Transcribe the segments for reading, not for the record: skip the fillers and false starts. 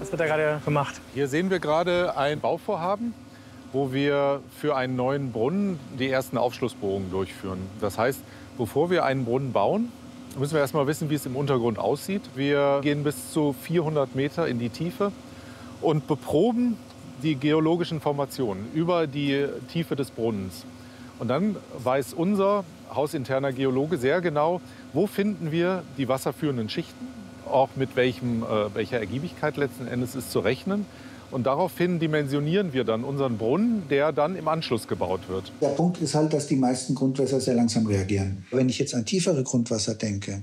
Was wird da gerade gemacht? Hier sehen wir gerade ein Bauvorhaben, wo wir für einen neuen Brunnen die ersten Aufschlussbohrungen durchführen. Das heißt, bevor wir einen Brunnen bauen, müssen wir erst mal wissen, wie es im Untergrund aussieht. Wir gehen bis zu 400 Meter in die Tiefe und beproben die geologischen Formationen über die Tiefe des Brunnens. Und dann weiß unser hausinterner Geologe sehr genau, wo finden wir die wasserführenden Schichten, auch mit welcher Ergiebigkeit letzten Endes ist zu rechnen. Und daraufhin dimensionieren wir dann unseren Brunnen, der dann im Anschluss gebaut wird. Der Punkt ist halt, dass die meisten Grundwässer sehr langsam reagieren. Wenn ich jetzt an tiefere Grundwasser denke,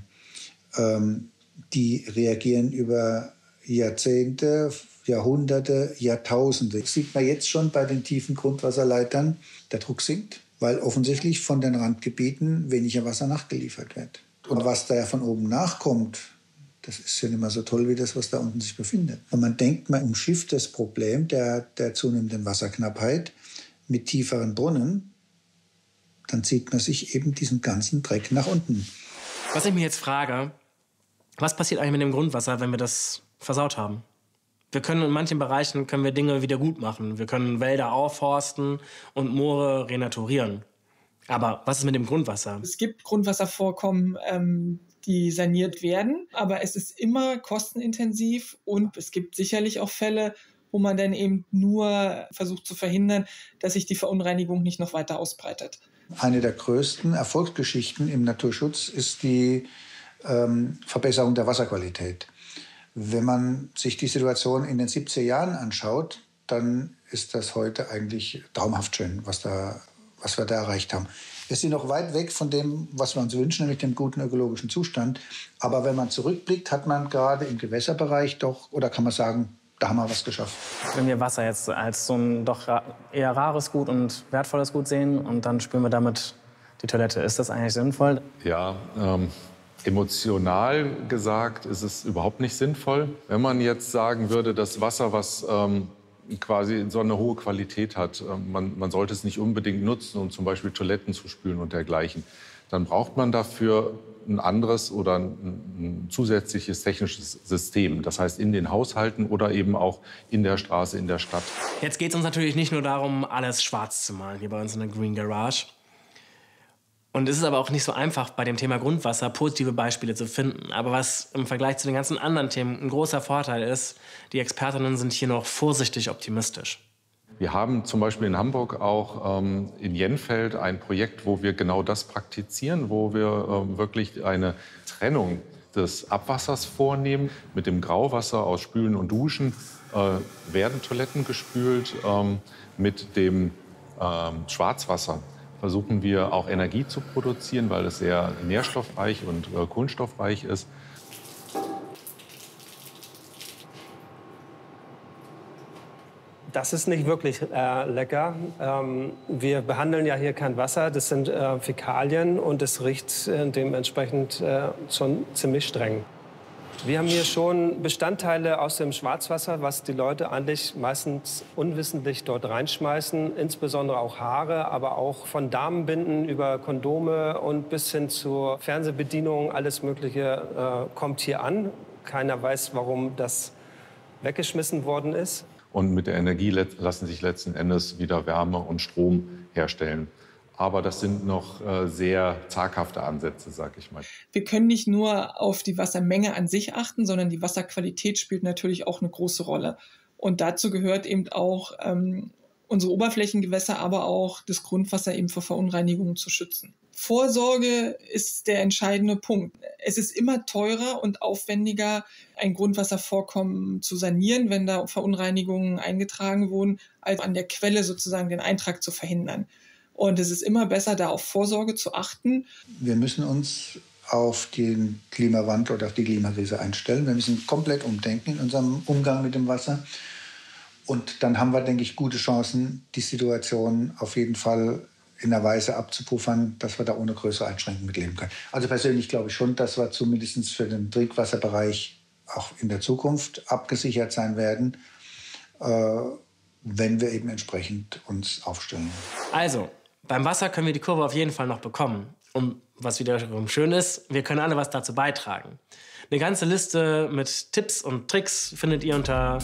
die reagieren über Jahrzehnte, Jahrhunderte, Jahrtausende. Das sieht man jetzt schon bei den tiefen Grundwasserleitern. Der Druck sinkt, weil offensichtlich von den Randgebieten weniger Wasser nachgeliefert wird. Und was da ja von oben nachkommt, das ist ja nicht mehr so toll wie das, was da unten sich befindet. Und man denkt, man umschifft das Problem der zunehmenden Wasserknappheit mit tieferen Brunnen, dann zieht man sich eben diesen ganzen Dreck nach unten. Was ich mir jetzt frage, was passiert eigentlich mit dem Grundwasser, wenn wir das versaut haben? Wir können in manchen Bereichen Dinge wieder gut machen. Wir können Wälder aufforsten und Moore renaturieren. Aber was ist mit dem Grundwasser? Es gibt Grundwasservorkommen, die saniert werden, aber es ist immer kostenintensiv und es gibt sicherlich auch Fälle, wo man dann eben nur versucht zu verhindern, dass sich die Verunreinigung nicht noch weiter ausbreitet. Eine der größten Erfolgsgeschichten im Naturschutz ist die Verbesserung der Wasserqualität. Wenn man sich die Situation in den 70er Jahren anschaut, dann ist das heute eigentlich traumhaft schön, was wir da erreicht haben. Wir sind noch weit weg von dem, was wir uns wünschen, nämlich dem guten ökologischen Zustand. Aber wenn man zurückblickt, hat man gerade im Gewässerbereich doch, oder kann man sagen, da haben wir was geschafft. Wenn wir Wasser jetzt als so ein doch eher rares Gut und wertvolles Gut sehen und dann spülen wir damit die Toilette, ist das eigentlich sinnvoll? Ja, emotional gesagt ist es überhaupt nicht sinnvoll. Wenn man jetzt sagen würde, das Wasser, was quasi so eine hohe Qualität hat, man sollte es nicht unbedingt nutzen, um zum Beispiel Toiletten zu spülen und dergleichen, dann braucht man dafür ein anderes oder ein zusätzliches technisches System. Das heißt in den Haushalten oder eben auch in der Straße, in der Stadt. Jetzt geht es uns natürlich nicht nur darum, alles schwarz zu malen hier bei uns in der Green Garage. Und es ist aber auch nicht so einfach, bei dem Thema Grundwasser positive Beispiele zu finden. Aber was im Vergleich zu den ganzen anderen Themen ein großer Vorteil ist, die Expertinnen sind hier noch vorsichtig optimistisch. Wir haben zum Beispiel in Hamburg auch in Jenfeld ein Projekt, wo wir genau das praktizieren, wo wir wirklich eine Trennung des Abwassers vornehmen. Mit dem Grauwasser aus Spülen und Duschen werden Toiletten gespült. Mit dem Schwarzwasser versuchen wir auch Energie zu produzieren, weil es sehr nährstoffreich und kohlenstoffreich ist. Das ist nicht wirklich lecker. Wir behandeln ja hier kein Wasser, das sind Fäkalien und es riecht dementsprechend schon ziemlich streng. Wir haben hier schon Bestandteile aus dem Schwarzwasser, was die Leute eigentlich meistens unwissentlich dort reinschmeißen. Insbesondere auch Haare, aber auch von Damenbinden über Kondome und bis hin zur Fernsehbedienung. Alles Mögliche kommt hier an. Keiner weiß, warum das weggeschmissen worden ist. Und mit der Energie lassen sich letzten Endes wieder Wärme und Strom herstellen. Aber das sind noch sehr zaghafte Ansätze, sag ich mal. Wir können nicht nur auf die Wassermenge an sich achten, sondern die Wasserqualität spielt natürlich auch eine große Rolle. Und dazu gehört eben auch unsere Oberflächengewässer, aber auch das Grundwasser eben vor Verunreinigungen zu schützen. Vorsorge ist der entscheidende Punkt. Es ist immer teurer und aufwendiger, ein Grundwasservorkommen zu sanieren, wenn da Verunreinigungen eingetragen wurden, als an der Quelle sozusagen den Eintrag zu verhindern. Und es ist immer besser, da auf Vorsorge zu achten. Wir müssen uns auf den Klimawandel oder auf die Klimakrise einstellen. Wir müssen komplett umdenken in unserem Umgang mit dem Wasser. Und dann haben wir, denke ich, gute Chancen, die Situation auf jeden Fall in einer Weise abzupuffern, dass wir da ohne größere Einschränkungen mitleben können. Also persönlich glaube ich schon, dass wir zumindest für den Trinkwasserbereich auch in der Zukunft abgesichert sein werden, wenn wir eben entsprechend uns aufstellen. Also, beim Wasser können wir die Kurve auf jeden Fall noch bekommen. Und was wiederum schön ist, wir können alle was dazu beitragen. Eine ganze Liste mit Tipps und Tricks findet ihr unter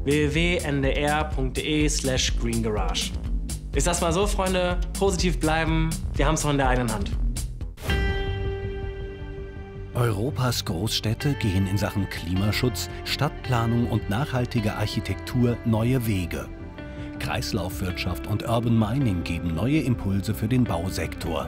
www.ndr.de/greengarage. Ich sag's mal so, Freunde, positiv bleiben, wir haben's noch in der eigenen Hand. Europas Großstädte gehen in Sachen Klimaschutz, Stadtplanung und nachhaltige Architektur neue Wege. Kreislaufwirtschaft und Urban Mining geben neue Impulse für den Bausektor.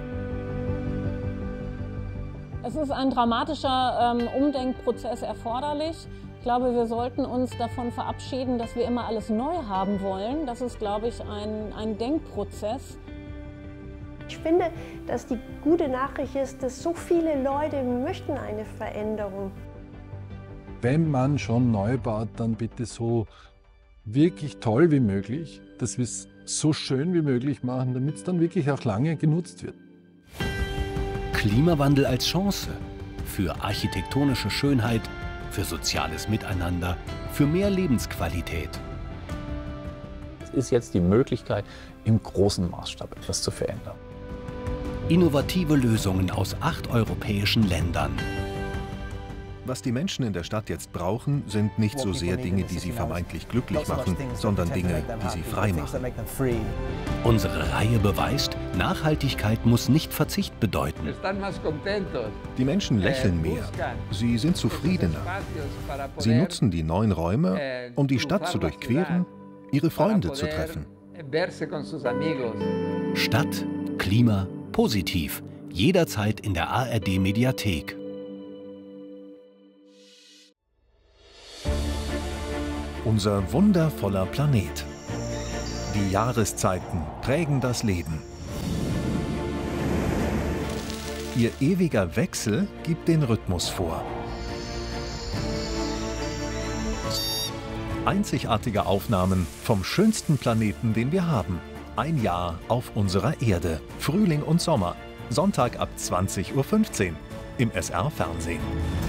Es ist ein dramatischer Umdenkprozess erforderlich. Ich glaube, wir sollten uns davon verabschieden, dass wir immer alles neu haben wollen. Das ist, glaube ich, ein Denkprozess. Ich finde, dass die gute Nachricht ist, dass so viele Leute möchten eine Veränderung. Wenn man schon neu baut, dann bitte so wirklich toll wie möglich, dass wir es so schön wie möglich machen, damit es dann wirklich auch lange genutzt wird. Klimawandel als Chance für architektonische Schönheit, für soziales Miteinander, für mehr Lebensqualität. Es ist jetzt die Möglichkeit, im großen Maßstab etwas zu verändern. Innovative Lösungen aus 8 europäischen Ländern. Was die Menschen in der Stadt jetzt brauchen, sind nicht so sehr Dinge, die sie vermeintlich glücklich machen, sondern Dinge, die sie frei machen. Unsere Reihe beweist, Nachhaltigkeit muss nicht Verzicht bedeuten. Die Menschen lächeln mehr, sie sind zufriedener. Sie nutzen die neuen Räume, um die Stadt zu durchqueren, ihre Freunde zu treffen. Stadt, Klima, positiv. Jederzeit in der ARD-Mediathek. Unser wundervoller Planet. Die Jahreszeiten prägen das Leben. Ihr ewiger Wechsel gibt den Rhythmus vor. Einzigartige Aufnahmen vom schönsten Planeten, den wir haben. Ein Jahr auf unserer Erde. Frühling und Sommer. Sonntag ab 20:15 Uhr im SR-Fernsehen.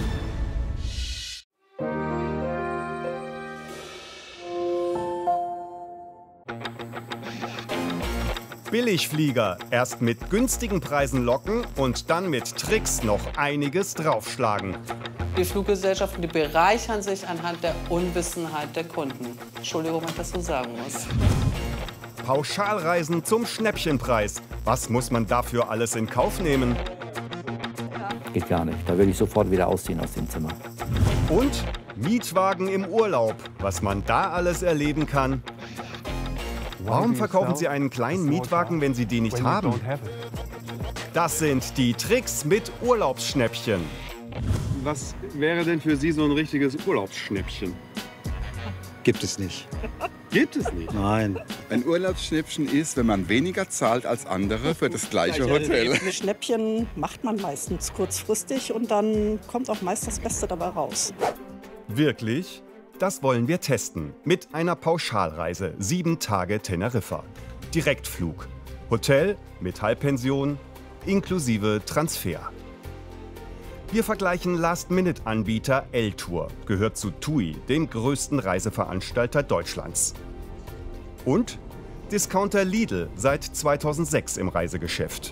Billigflieger. Erst mit günstigen Preisen locken und dann mit Tricks noch einiges draufschlagen. Die Fluggesellschaften, die bereichern sich anhand der Unwissenheit der Kunden. Entschuldigung, wenn ich das so sagen muss. Pauschalreisen zum Schnäppchenpreis. Was muss man dafür alles in Kauf nehmen? Geht gar nicht. Da würde ich sofort wieder ausziehen aus dem Zimmer. Und Mietwagen im Urlaub. Was man da alles erleben kann. Warum verkaufen Sie einen kleinen Mietwagen, wenn Sie den nicht haben? Das sind die Tricks mit Urlaubsschnäppchen. Was wäre denn für Sie so ein richtiges Urlaubsschnäppchen? Gibt es nicht. Gibt es nicht? Nein. Ein Urlaubsschnäppchen ist, wenn man weniger zahlt als andere für das gleiche Hotel. Ein Schnäppchen macht man meistens kurzfristig und dann kommt auch meist das Beste dabei raus. Wirklich? Das wollen wir testen. Mit einer Pauschalreise. 7 Tage Teneriffa. Direktflug. Hotel mit Halbpension inklusive Transfer. Wir vergleichen Last-Minute-Anbieter L-Tour. Gehört zu TUI, dem größten Reiseveranstalter Deutschlands. Und Discounter Lidl, seit 2006 im Reisegeschäft.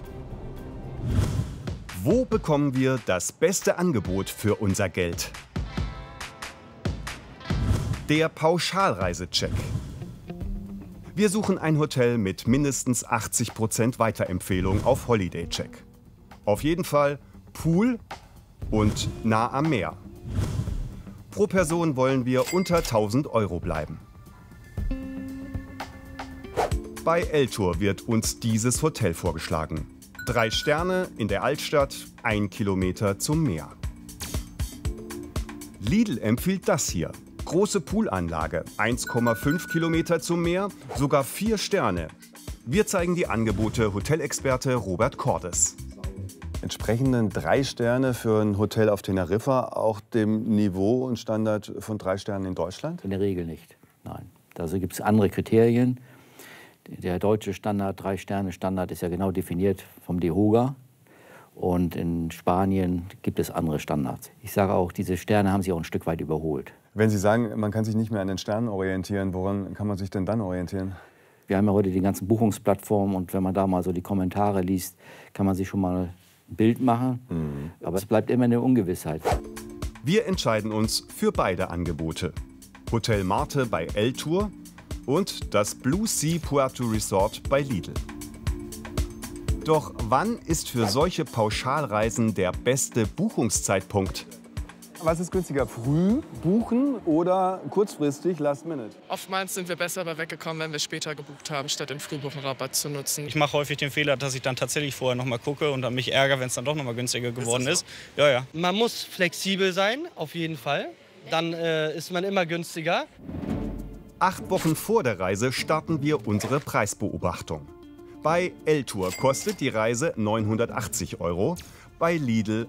Wo bekommen wir das beste Angebot für unser Geld? Der Pauschalreisecheck. Wir suchen ein Hotel mit mindestens 80% Weiterempfehlung auf Holidaycheck. Auf jeden Fall Pool und nah am Meer. Pro Person wollen wir unter 1.000 € bleiben. Bei L-Tour wird uns dieses Hotel vorgeschlagen. 3 Sterne in der Altstadt, 1 Kilometer zum Meer. Lidl empfiehlt das hier. Große Poolanlage, 1,5 Kilometer zum Meer, sogar 4 Sterne. Wir zeigen die Angebote Hotelexperte Robert Cordes. Entsprechenden 3 Sterne für ein Hotel auf Teneriffa auch dem Niveau und Standard von 3 Sternen in Deutschland? In der Regel nicht, nein. Also gibt es andere Kriterien. Der deutsche Standard, 3-Sterne-Standard, ist ja genau definiert vom DEHOGA. Und in Spanien gibt es andere Standards. Ich sage auch, diese Sterne haben sich auch ein Stück weit überholt. Wenn Sie sagen, man kann sich nicht mehr an den Sternen orientieren, woran kann man sich denn dann orientieren? Wir haben ja heute die ganzen Buchungsplattformen und wenn man da mal so die Kommentare liest, kann man sich schon mal ein Bild machen, aber es bleibt immer eine Ungewissheit. Wir entscheiden uns für beide Angebote. Hotel Marte bei L-Tour und das Blue Sea Puerto Resort bei Lidl. Doch wann ist für solche Pauschalreisen der beste Buchungszeitpunkt? Was ist günstiger, früh buchen oder kurzfristig, last minute? Oftmals sind wir besser aber weggekommen, wenn wir später gebucht haben, statt den Frühbuchenrabatt zu nutzen. Ich mache häufig den Fehler, dass ich dann tatsächlich vorher noch mal gucke und dann mich ärgere, wenn es dann doch noch mal günstiger geworden ist. Ja, ja. Man muss flexibel sein, auf jeden Fall. Dann ist man immer günstiger. 8 Wochen vor der Reise starten wir unsere Preisbeobachtung. Bei L-Tour kostet die Reise 980 €, bei Lidl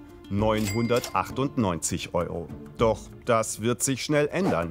998 €. Doch das wird sich schnell ändern.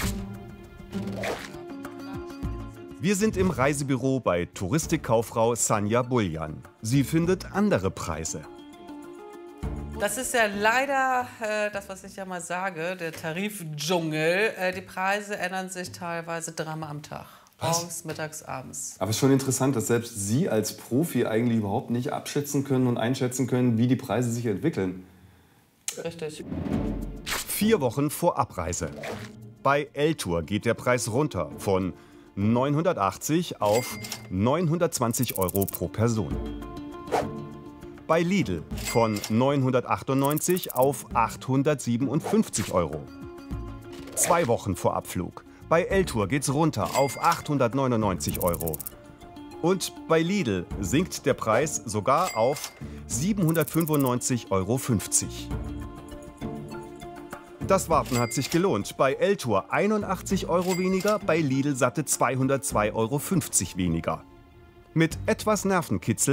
Wir sind im Reisebüro bei Touristikkauffrau Sanja Buljan. Sie findet andere Preise. Das ist ja leider das, was ich ja mal sage, der Tarifdschungel. Die Preise ändern sich teilweise dreimal am Tag. Morgens, mittags, abends. Aber es ist schon interessant, dass selbst Sie als Profi eigentlich überhaupt nicht abschätzen können und einschätzen können, wie die Preise sich entwickeln. Richtig. 4 Wochen vor Abreise. Bei L-Tour geht der Preis runter von 980 auf 920 € pro Person. Bei Lidl von 998 auf 857 €. 2 Wochen vor Abflug. Bei L-Tour geht's runter auf 899 €. Und bei Lidl sinkt der Preis sogar auf 795,50 € . Das Warten hat sich gelohnt. Bei L-Tour 81 € weniger, bei Lidl satte 202,50 € weniger. Mit etwas Nervenkitzel